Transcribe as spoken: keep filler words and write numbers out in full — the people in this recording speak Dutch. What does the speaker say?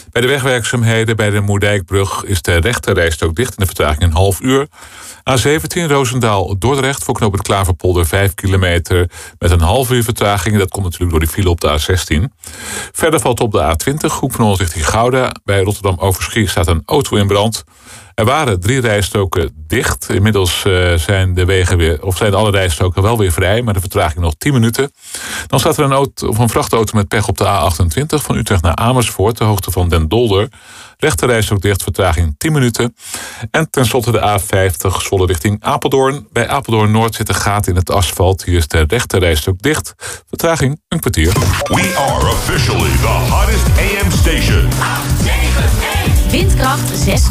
Bij de wegwerkzaamheden bij de Moerdijkbrug is de rechterrijstrook dicht en de vertraging een half uur. A zeventien Roosendaal-Dordrecht voor knooppunt Klaverpolder vijf kilometer met een half uur vertraging. Dat komt natuurlijk door die file op de A zestien. Verder valt op de A twintig, Hoek van Holland richting Gouda. Bij Rotterdam-Overschie staat een auto in brand. Er waren drie rijstroken dicht. Inmiddels uh, zijn de wegen weer, of zijn alle rijstroken wel weer vrij, maar de vertraging nog tien minuten. Dan staat er een, auto, of een vrachtauto met pech op de A achtentwintig van Utrecht naar Amersfoort, de hoogte van Den Dolder. Rechter rijstrook dicht, vertraging tien minuten. En tenslotte de A vijftig, Zwolle richting Apeldoorn. Bij Apeldoorn Noord zit een gat in het asfalt. Hier is de rechter rijstrook dicht. Vertraging een kwartier. We are officially the hottest A M station. Windkracht zes.